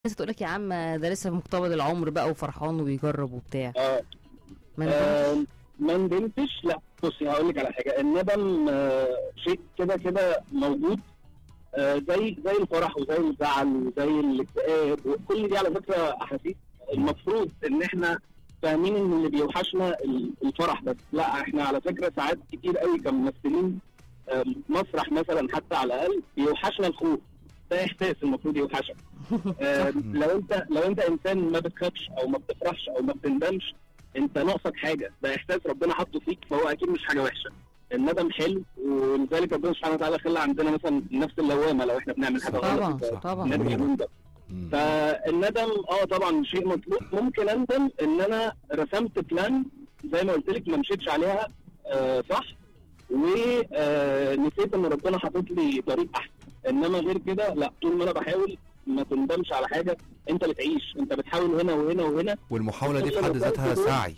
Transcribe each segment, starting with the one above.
الناس تقول لك يا عم ده لسه في مقتبل العمر بقى وفرحان وبيجرب وبتاع. اه ما ندمش. ما ندمتش. لا بصي هقول لك على حاجه. الندم شيء كده كده موجود. زي الفرح وزي الزعل وزي الاكتئاب وكل دي على فكره احاسيس. المفروض ان احنا فاهمين ان اللي بيوحشنا الفرح بس. لا احنا على فكره ساعات كتير قوي كممثلين مسرح مثلا حتى على الاقل بيوحشنا الخوف. ده احساس المفروض يوحشك. لو انت انسان ما بتخافش او ما بتفرحش او ما بتندمش، انت ناقصك حاجه. ده احساس ربنا حطه فيك، فهو اكيد مش حاجه وحشه. الندم حلو، ولذلك ربنا سبحانه وتعالى خلى عندنا مثلا نفس اللوامه لو احنا بنعمل حاجه طبعا غلط. طبعا. نندم. فالندم طبعا شيء مطلوب. ممكن اندم ان انا رسمت بلان زي ما قلت لك ما مشيتش عليها صح، ونسيت ان ربنا حاطط لي طريق احسن. انما غير كده لا، طول ما انا بحاول ما تندمش على حاجه. انت بتعيش، انت بتحاول هنا وهنا وهنا، والمحاوله دي في حد ذاتها سعي.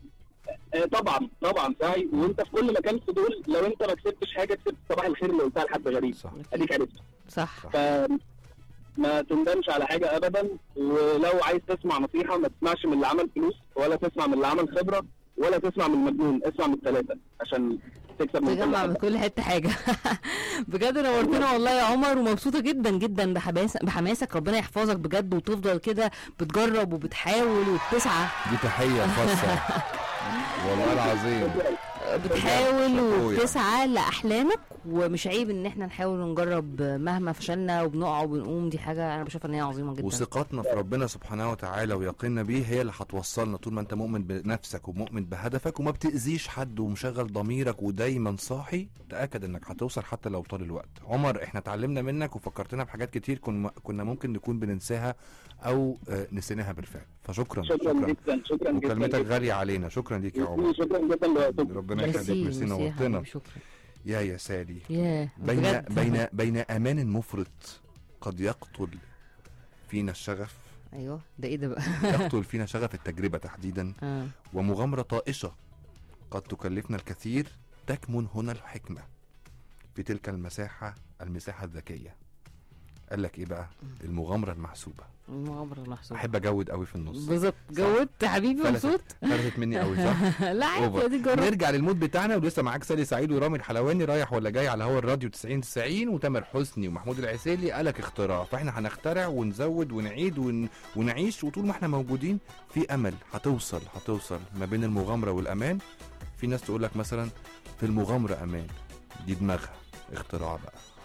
طبعا سعي. وانت في كل مكان في دول لو انت ما كسبتش حاجه كسبت صباح الخير اللي قلتها لحد غريب. صح. اديك عرفت. صح. فما تندمش على حاجه ابدا. ولو عايز تسمع نصيحه، ما تسمعش من اللي عمل فلوس، ولا تسمع من اللي عمل خبره، ولا تسمع من المجنون. اسمع من الثلاثه عشان تكسب من تجمع من كل حته حاجه. بجد نورتنا والله يا عمر، ومبسوطه جدا جدا بحماسك. ربنا يحفظك بجد، وتفضل كده بتجرب وبتحاول وبتسعى. دي تحيه خاصه والله العظيم. بتحاول وبتسعى لاحلامك، ومش عيب ان احنا نحاول ونجرب مهما فشلنا وبنقع وبنقوم. دي حاجه انا بشوفها ان هي عظيمه جدا. وثقتنا في ربنا سبحانه وتعالى ويقيننا بيه هي اللي هتوصلنا. طول ما انت مؤمن بنفسك ومؤمن بهدفك وما بتأذيش حد ومشغل ضميرك ودايما صاحي، تأكد انك هتوصل حتى لو طال الوقت. عمر، احنا اتعلمنا منك وفكرتنا بحاجات كتير كنا ممكن نكون بننساها او نسيناها بالفعل. فشكرا جدا. شكرا وكلمتك جدا. غاليه علينا. شكرا ليك يا عمر. شكرا جدا لوقتك. ربنا يخليك. ميرسي، نورتنا. شكرا. يا سالي. بين امان مفرط قد يقتل فينا الشغف. ايوه ده ايه ده بقى؟ يقتل فينا شغف التجربه تحديدا. ومغامره طائشه قد تكلفنا الكثير، تكمن هنا الحكمه في تلك المساحه الذكيه. قال لك ايه بقى؟ المغامره المحسوبه. احب اجود قوي في النص. بالظبط. جودت حبيبي. مبسوط. فلتت مني قوي صح. لا عادي، دي جرب. نرجع للمود بتاعنا، ولسه معاك سالي سعيد ورامي الحلواني. رايح ولا جاي على هوا الراديو 90 وتامر حسني ومحمود العسيلي. قالك اختراع، فاحنا هنخترع ونزود ونعيد ونعيش. وطول ما احنا موجودين في امل. هتوصل ما بين المغامره والامان. في ناس تقول لك مثلا في المغامره امان، دي دماغها. اختراع بقى.